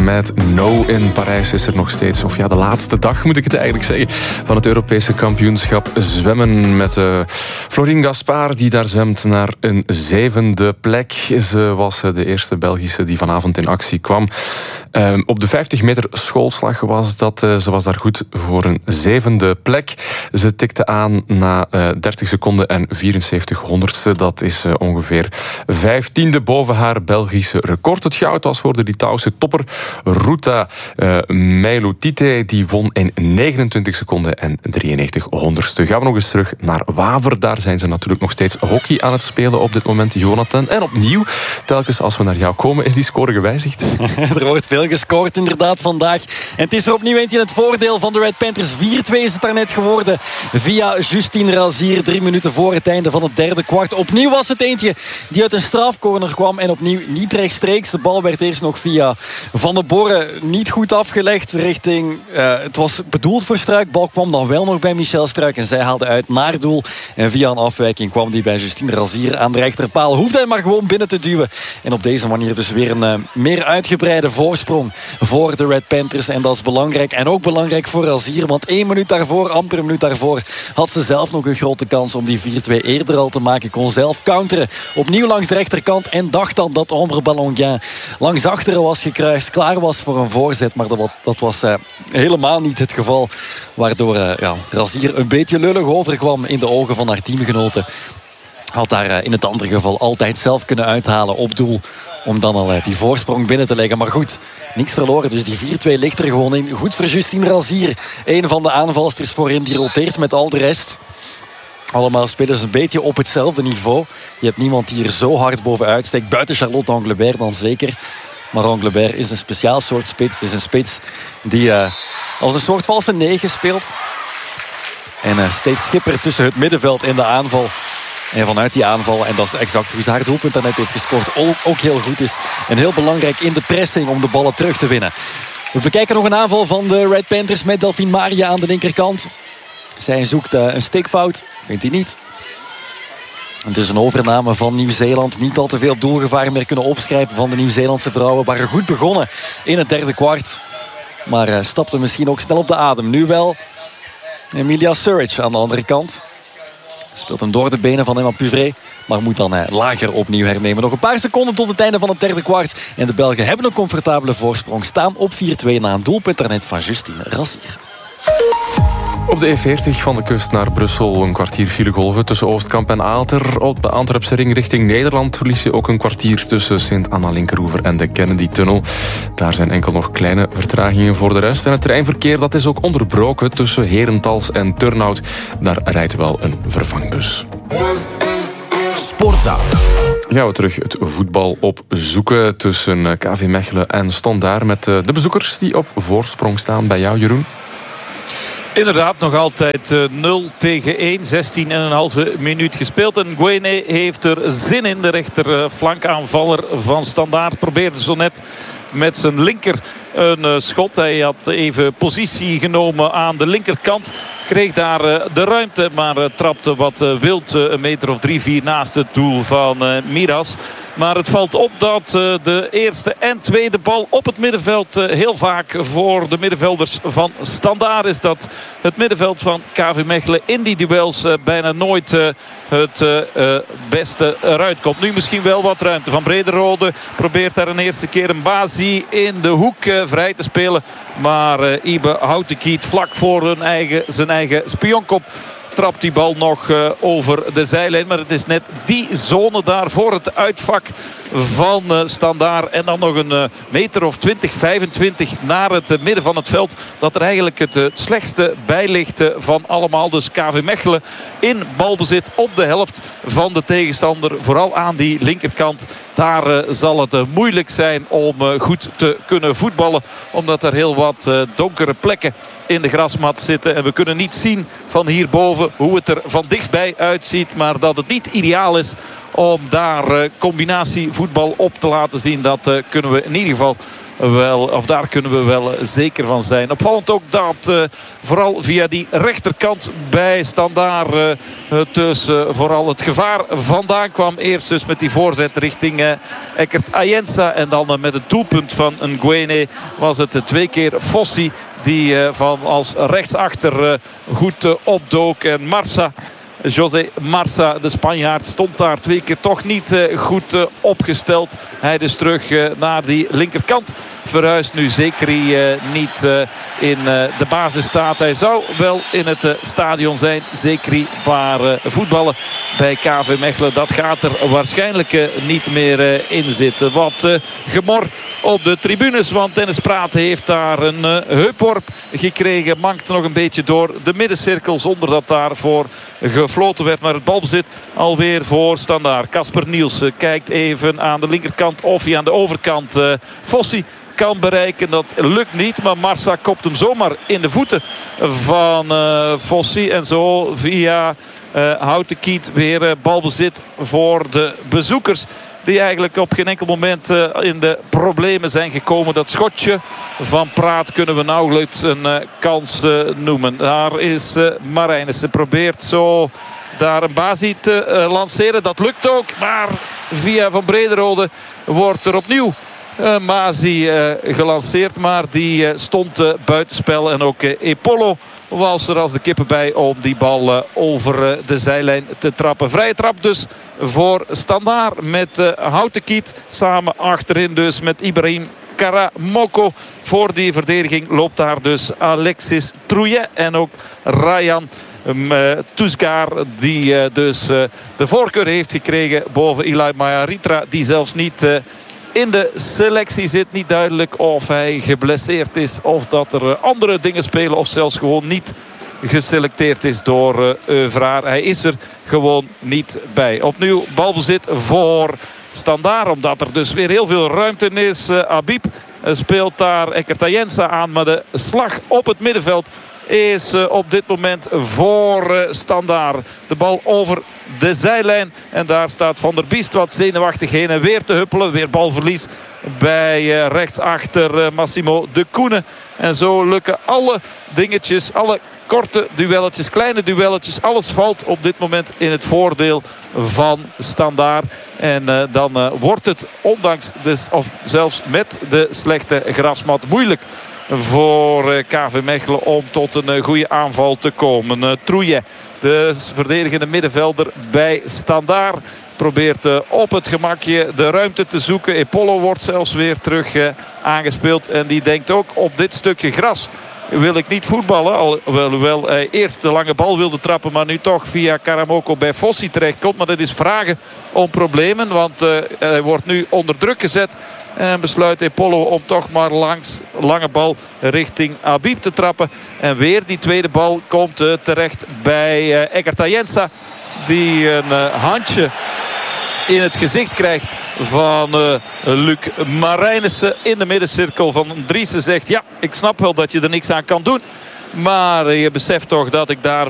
met No in Parijs is er nog steeds, of ja, de laatste dag moet ik het eigenlijk zeggen, van het Europese kampioenschap zwemmen met Florine Gaspard, die daar zwemt naar een 7e plek. Ze was de eerste Belgische die vanavond in actie kwam. Op de 50 meter schoolslag was dat. Ze was daar goed voor een 7e plek. Ze tikte aan na 30 seconden en 74 honderdste. Dat is ongeveer 15e boven haar Belgische record. Het goud was voor de Litouwse topper Ruta Meilutite. Die won in 29 seconden en 93 honderdste. Gaan we nog eens terug naar Waver. Daar zijn ze natuurlijk nog steeds hockey aan het spelen op dit moment, Jonathan. En opnieuw, telkens als we naar jou komen, is die score gewijzigd. Er wordt veel gescoord inderdaad vandaag. En het is er opnieuw eentje in het voordeel van de Red Panthers. 4-2 is het daarnet geworden via Justine Razier. 3 minuten voor het einde van het derde kwart. Opnieuw was het eentje die uit een strafcorner kwam. En opnieuw niet rechtstreeks. De bal werd eerst nog via Van den Borre niet goed afgelegd richting... het was bedoeld voor Struik. Bal kwam dan wel nog bij Michel Struik. En zij haalde uit naar doel. En via een afwijking kwam die bij Justine Razier aan de rechterpaal. Hoefde hij maar gewoon binnen te duwen. En op deze manier dus weer een meer uitgebreide voorsprong voor de Red Panthers. En dat is belangrijk. En ook belangrijk voor Razier. Want 1 minuut daarvoor, amper een minuut daarvoor, had ze zelf nog een grote kans om die 4-2 eerder al te maken. Kon zelf counteren. Opnieuw langs de rechterkant. En dacht dan dat Ombre Ballonguin langs achteren was gekruist. Klaar was voor een voorzet. Maar dat was helemaal niet het geval. Waardoor Razier een beetje lullig overkwam in de ogen van haar teamgenoten. Had daar in het andere geval altijd zelf kunnen uithalen op doel. Om dan al die voorsprong binnen te leggen. Maar goed, niks verloren. Dus die 4-2 ligt er gewoon in. Goed voor Justine Razier. Een van de aanvalsters voorin. Die roteert met al de rest. Allemaal spelers een beetje op hetzelfde niveau. Je hebt niemand die er zo hard bovenuit steekt. Buiten Charlotte Anglebert dan zeker. Maar Anglebert is een speciaal soort spits. Het is een spits die als een soort valse 9 speelt. En steeds schipper tussen het middenveld en de aanval. En vanuit die aanval, en dat is exact hoe ze haar doelpunt daarnet heeft gescoord, ook heel goed is. En heel belangrijk in de pressing om de ballen terug te winnen. We bekijken nog een aanval van de Red Panthers met Delphine Maria aan de linkerkant. Zij zoekt een steekfout, vindt hij niet. Dus een overname van Nieuw-Zeeland. Niet al te veel doelgevaar meer kunnen opschrijven van de Nieuw-Zeelandse vrouwen. Waren goed begonnen in het derde kwart. Maar stapte misschien ook snel op de adem. Nu wel Emilia Surridge aan de andere kant. Speelt hem door de benen van Emma Puvré. Maar moet dan lager opnieuw hernemen. Nog een paar seconden tot het einde van het derde kwart. En de Belgen hebben een comfortabele voorsprong. Staan op 4-2 na een doelpunt daarnet van Justine Razier. Op de E40 van de kust naar Brussel een kwartier filegolven tussen Oostkamp en Aalter. Op de Antwerpse ring richting Nederland verlies je ook een kwartier tussen Sint-Anna-Linkeroever en de Kennedy-tunnel. Daar zijn enkel nog kleine vertragingen voor de rest. En het treinverkeer dat is ook onderbroken tussen Herentals en Turnhout. Daar rijdt wel een vervangbus. Sportza. Gaan we terug het voetbal opzoeken tussen KV Mechelen en Standaard met de bezoekers die op voorsprong staan. Bij jou, Jeroen? Inderdaad, nog altijd 0-1. 16,5 minuut gespeeld. En Guéné heeft er zin in. De rechterflankaanvaller van Standaard probeerde zo net met zijn linker een schot. Hij had even positie genomen aan de linkerkant. Kreeg daar de ruimte, maar trapte wat wild een meter of 3-4 naast het doel van Miras. Maar het valt op dat de eerste en tweede bal op het middenveld heel vaak voor de middenvelders van Standaard is. Dat het middenveld van KV Mechelen in die duels bijna nooit het beste eruit komt. Nu misschien wel wat ruimte. Van Brederode probeert daar een eerste keer een Bazi in de hoek vrij te spelen. Maar Ibe houdt de kiet vlak voor zijn eigen spionkop. Trapt die bal nog over de zijlijn. Maar het is net die zone daar voor het uitvak van Standaard. En dan nog een meter of 20, 25 naar het midden van het veld. Dat er eigenlijk het slechtste bij ligt van allemaal. Dus KV Mechelen in balbezit op de helft van de tegenstander. Vooral aan die linkerkant. Daar zal het moeilijk zijn om goed te kunnen voetballen. Omdat er heel wat donkere plekken in de grasmat zitten. En we kunnen niet zien van hierboven hoe het er van dichtbij uitziet. Maar dat het niet ideaal is om daar combinatievoetbal op te laten zien. Dat kunnen we in ieder geval daar kunnen we wel zeker van zijn. Opvallend ook dat vooral via die rechterkant bij Standaard dus vooral het gevaar vandaan kwam. Eerst dus met die voorzet richting Eckert Ayensa. En dan met het doelpunt van Nguene was het 2 keer Fossi die van als rechtsachter goed opdook. En José Marsa, de Spanjaard, stond daar 2 keer toch niet goed opgesteld. Hij dus terug naar die linkerkant verhuist. Nu zeker niet in de basis staat. Hij zou wel in het stadion zijn. Zeker waar voetballen bij KV Mechelen. Dat gaat er waarschijnlijk niet meer in zitten. Wat gemor op de tribunes. Want Dennis Praat heeft daar een heupworp gekregen. Mankt nog een beetje door de middencirkel. Zonder dat daarvoor gefloten werd. Maar het balbezit alweer voor Standaard. Casper Nielsen kijkt even aan de linkerkant of hij aan de overkant Fossi kan bereiken. Dat lukt niet. Maar Marsa kopt hem zomaar in de voeten van Fossi. En zo via Houtenkiet weer balbezit voor de bezoekers. Die eigenlijk op geen enkel moment in de problemen zijn gekomen. Dat schotje van Praat kunnen we nauwelijks een kans noemen. Daar is Marijnissen. Probeert zo daar een basis te lanceren. Dat lukt ook. Maar via Van Brederode wordt er opnieuw Mazi gelanceerd. Maar die stond buitenspel. En ook Epolo was er als de kippen bij om die bal over de zijlijn te trappen. Vrije trap dus voor Standaard met Houtenkiet. Samen achterin dus met Ibrahim Karamoko. Voor die verdediging loopt daar dus Alexis Trouillet en ook Ryan Tousgaar, die dus de voorkeur heeft gekregen boven Eli Mayaritra, die zelfs niet in de selectie zit. Niet duidelijk of hij geblesseerd is of dat er andere dingen spelen of zelfs gewoon niet geselecteerd is door Euvraar. Hij is er gewoon niet bij. Opnieuw balbezit voor Standaard, omdat er dus weer heel veel ruimte is. Habib speelt daar Eckert Ayensa aan, maar de slag op het middenveld is op dit moment voor Standaard. De bal over de zijlijn. En daar staat Van der Biest wat zenuwachtig heen en weer te huppelen. Weer balverlies bij rechtsachter Massimo de Koene. En zo lukken alle dingetjes, alle korte duelletjes, kleine duelletjes. Alles valt op dit moment in het voordeel van Standaard. En dan wordt het ondanks of zelfs met de slechte grasmat moeilijk voor KV Mechelen om tot een goede aanval te komen. Trouillet, de verdedigende middenvelder bij Standaard, probeert op het gemakje de ruimte te zoeken. Epolo wordt zelfs weer terug aangespeeld. En die denkt ook op dit stukje gras wil ik niet voetballen. Alhoewel hij eerst de lange bal wilde trappen, maar nu toch via Karamoko bij Fossi terechtkomt. Maar dat is vragen om problemen, want hij wordt nu onder druk gezet. En besluit Epolo om toch maar langs lange bal richting Habib te trappen. En weer die tweede bal komt terecht bij Eckert Ayensa. Die een handje in het gezicht krijgt van Luc Marijnissen in de middencirkel. Van Driessen zegt, ja, ik snap wel dat je er niks aan kan doen. Maar je beseft toch dat ik daar